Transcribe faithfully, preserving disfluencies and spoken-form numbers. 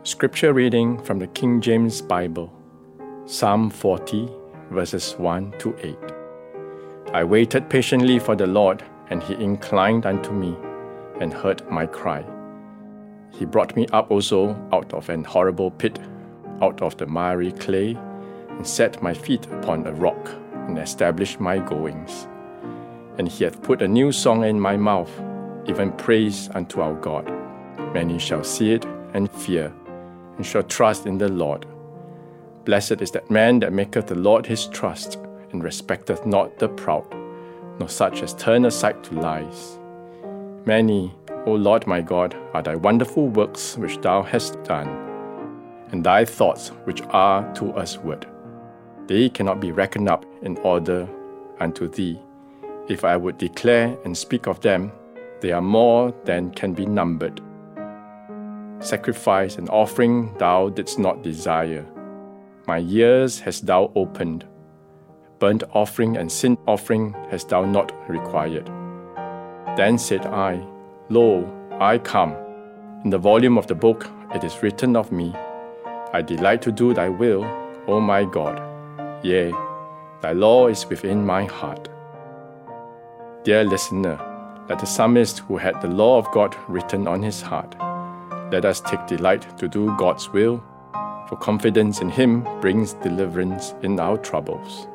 Scripture reading from the King James Bible, Psalm forty, verses one to eight. I waited patiently for the Lord, and He inclined unto me, and heard my cry. He brought me up also out of an horrible pit, out of the miry clay, and set my feet upon a rock, and established my goings. And He hath put a new song in my mouth, even praise unto our God. Many shall see it and fear, and shall trust in the Lord. Blessed is that man that maketh the Lord his trust, and respecteth not the proud, nor such as turn aside to lies. Many, O Lord my God, are thy wonderful works which thou hast done, and thy thoughts which are to usward. They cannot be reckoned up in order unto thee. If I would declare and speak of them, they are more than can be numbered. Sacrifice and offering thou didst not desire. My ears hast thou opened. Burnt offering and sin offering hast thou not required. Then said I, Lo, I come. In the volume of the book it is written of me, I delight to do thy will, O my God. Yea, thy law is within my heart. Dear listener, let the psalmist who had the law of God written on his heart, let us take delight to do God's will, for confidence in Him brings deliverance in our troubles.